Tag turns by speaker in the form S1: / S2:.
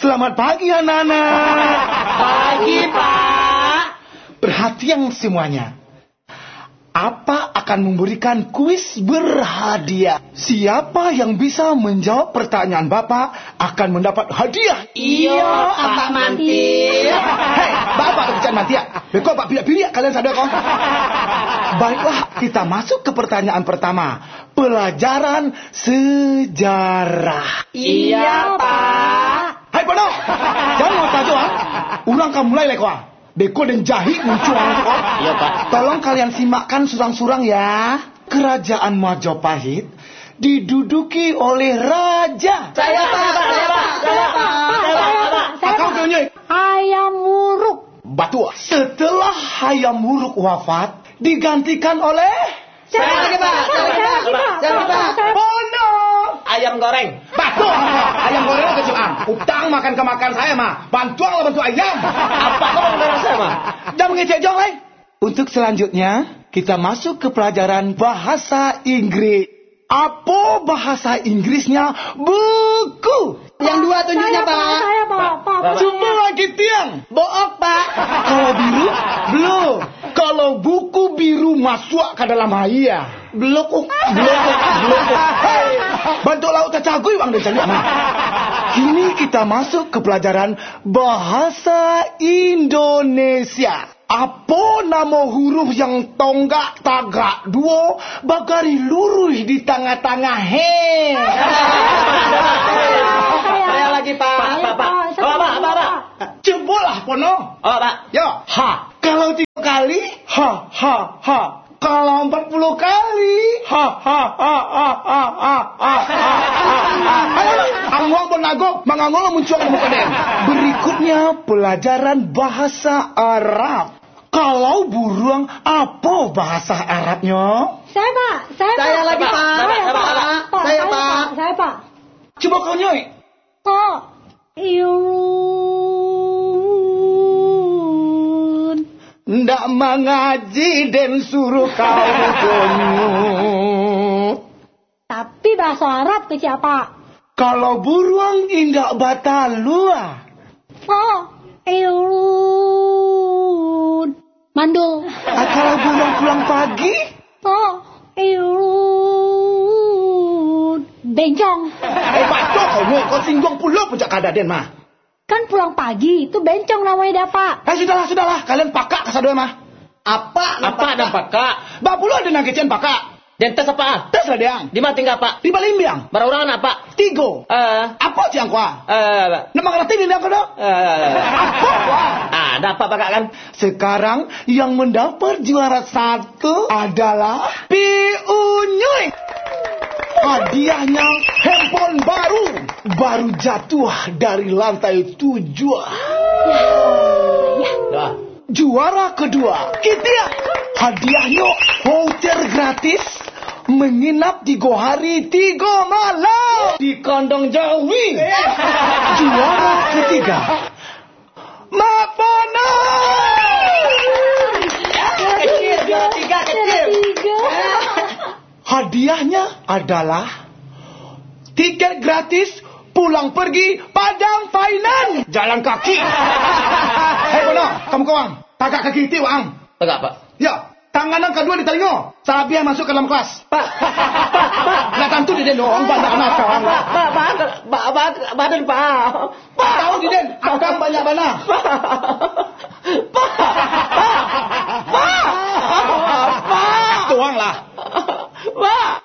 S1: Selamat pagi anak-anak.
S2: Pagi, Pak.
S1: Perhatian semuanya. Apa akan memberikan kuis berhadiah. Siapa yang bisa menjawab pertanyaan Bapak akan mendapat hadiah.
S2: Iya, Pak Mantil.
S1: Hei, Bapak bicara Mantil. Bekok Pak pilih-pilih kalian sadar kok. Baiklah, kita masuk ke pertanyaan pertama. Pelajaran sejarah.
S2: Iya, Pak.
S1: Hai Pono, jangan mau tahu ulang kamu mulai lekwa. Beko dan jahit muncul.
S2: Iya, Pak.
S1: Tolong kalian simakkan surang-surang ya. Kerajaan Majapahit diduduki oleh raja.
S2: Saya, Pak.
S1: Kau tunjuk.
S3: Hayam Wuruk.
S1: Batu. Setelah Hayam Wuruk wafat, digantikan oleh
S2: Saya lagi, Pak.
S1: Pono.
S2: Ayam goreng.
S1: Batu. Ayam goreng ke Juang. Utang makan kemakan saya mah. Bantuan lah bantu ayam.
S2: Apa kau goreng saya, Pak?
S1: Jangan mengecek jong, eh. Untuk selanjutnya, kita masuk ke pelajaran bahasa Inggris. Apa bahasa Inggrisnya? Buku.
S2: Yang dua tunjuknya, Pak.
S3: Saya, Pak.
S1: Coba lagi tiang.
S2: Book, Pak.
S1: Kalau biru, belum. Kalau buku biru masuk ke dalam haya.
S2: Beluk.
S1: Hey, bantu laut cacagui bang dan cari aman. Kini kita masuk ke pelajaran bahasa Indonesia. Apa nama huruf yang tonggak tagak duo bagari luruh di tengah-tengah he?
S2: Saya lagi, Pak. Pak.
S1: Cobalah Pono.
S2: Oh, Pak.
S1: Yo, ha. Kalau 3 kali, ha. Kalau 40 kali, ha. Ayo, angwang penago, mangangolo muncul ke muka den. Berikutnya pelajaran bahasa Arab. Kalau burung, apa bahasa Arabnya?
S3: Saya, Pak.
S2: Saya lagi, Pak.
S3: Saya, Pak.
S1: Coba kau nyoi.
S3: Kok. Irun.
S1: Ndak mengaji dan suruh kau gonyut.
S3: Tapi bahasa Arab ke siapa?
S1: Kalau burung indak batalua.
S3: Kok. Irun. Mandul.
S1: Kalau burung pulang pagi.
S3: Kok. Irun. Bencong.
S1: Batok kau singgung pulau puncak kadaden mah.
S3: Kan pulang pagi, itu bencong namanya dah, Pak.
S1: Sudahlah. Kalian pakak kesadua mah.
S2: Apa dan Pak?
S1: Bak pulau ada nangkecian pakak.
S2: Dan tes apa?
S1: Tes lah diang.
S2: Di mana tinggal, Pak?
S1: Di Balimbiang.
S2: Berurangan apa?
S1: 3. Apa ciang kuah? Nama ngerti ni dia kau Apa kuah?
S2: Ada apa, Pak kan?
S1: Sekarang yang mendapat juara 1 adalah Piunyuy. Hadiahnya handphone baru jatuh dari lantai 7. Juara kedua, kita hadiahnya voucher gratis menginap di Gohari 3 malam di Kandang Jawi. Juara ketiga, Mapana.
S3: Ketiga.
S1: Hadiahnya adalah tiket gratis pulang pergi Padang Fainan jalan kaki. Hei Bono, kamu kawang tagak kaki itu wang.
S2: Tegak, Pak.
S1: Ya, tangan yang kedua di telinga. Sabiah masuk ke dalam kelas. Pak. Nah tentu di den dong banyak anak kawang.
S2: Badan, Pak.
S1: Tahu di den, akang banyak bana.
S2: Pak.
S1: Tuang lah.
S2: Pak.